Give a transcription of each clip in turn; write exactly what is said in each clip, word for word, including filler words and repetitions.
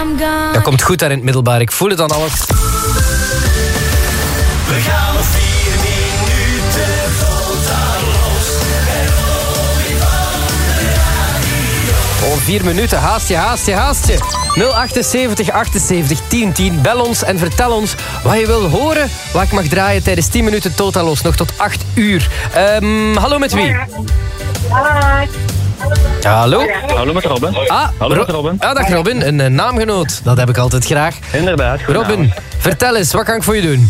Dat komt goed daar in het middelbaar, ik voel het aan alles. We gaan nog vier minuten totaal los. En Robin van de radio. Oh, vier minuten, haast je, haast je, haast je. nul achtenzeventig achtenzeventig tien tien. Bel ons en vertel ons wat je wil horen. Wat ik mag draaien tijdens tien minuten totaal los. Nog tot acht uur. Um, hallo met wie? Hallo? Hallo met Robin. Ah, Hallo Ro- met Robin. Ah, dag Robin, een uh, naamgenoot. Dat heb ik altijd graag. Inderdaad. Robin, vertel eens, wat kan ik voor je doen?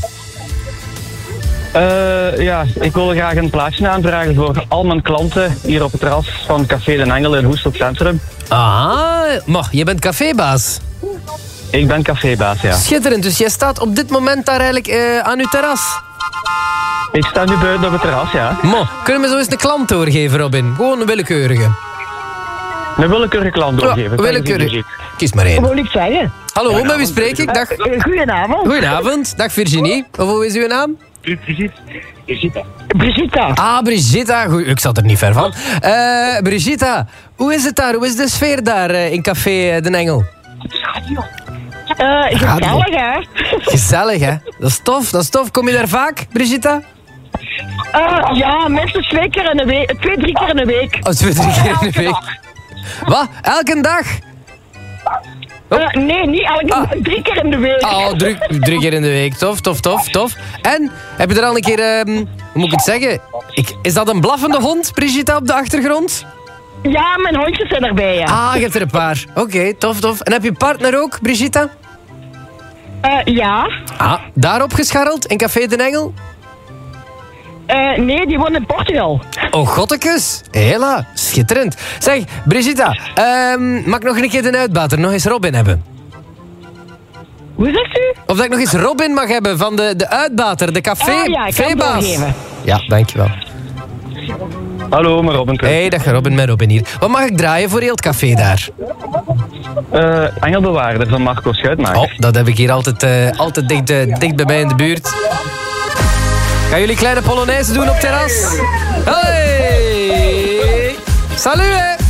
Uh, ja, ik wil graag een plaatsje aanvragen voor al mijn klanten hier op het terras van Café de Engel in Hoestel Centrum. Ah, maar je bent cafébaas. Ik ben cafébaas, ja. Schitterend, dus jij staat op dit moment daar eigenlijk uh, aan uw terras. Ik sta nu buiten op het terras, ja. Mo, kunnen we zo eens een klant doorgeven, Robin? Gewoon een willekeurige. Een willekeurige klant doorgeven. Ja, willekeurig. Kies maar één. Wat wil ik zeggen? Hallo, met wie spreek ik? Dag. Uh, goedenavond. Goedenavond. Dag Virginie. Of hoe is uw naam? Brigitte. Brigitta. Ah, Brigitta. Goed, ik zat er niet ver van. Uh, Brigitta, hoe is het daar? Hoe is de sfeer daar uh, in Café De Engel? Uh, gezellig, hè? Gezellig, hè? Dat is tof, dat is tof. Kom je daar vaak, Brigitta? Uh, ja, minstens twee keer in de week. Twee, drie keer in de week. Oh, twee, drie keer in de week. Wat? Elke dag? Uh, nee, niet elke Ah. drie keer in de week. Oh, drie, drie keer in de week. Tof, tof, tof, tof. En, heb je er al een keer... Um, hoe moet ik het zeggen? Ik, is dat een blaffende hond, Brigitta, op de achtergrond? Ja, mijn hondjes zijn erbij, ja. Ah, je hebt er een paar. Oké, okay, tof, tof. En heb je partner ook, Brigitta? Uh, ja. Ah, daar opgescharreld in Café De Engel? Uh, nee, die woont in Portugal. Oh, gottekes. Hela, schitterend. Zeg, Brigitta, um, mag ik nog een keer de uitbater, nog eens Robin hebben? Hoe zegt u? Of dat ik nog eens Robin mag hebben van de, de uitbater, de café, Ah, ja, ik kan hem veebaas. doorgeven. Ja, dankjewel. Hallo, met Robin. Hé, hey, dag Robin, met Robin hier. Wat mag ik draaien voor heel het café daar? Uh, Engelbewaarder van Marco Schuitmaker. Oh, dat heb ik hier altijd, uh, altijd dicht, uh, dicht bij mij in de buurt. Gaan jullie kleine polonaise doen op terras? Hey! Salut, hè!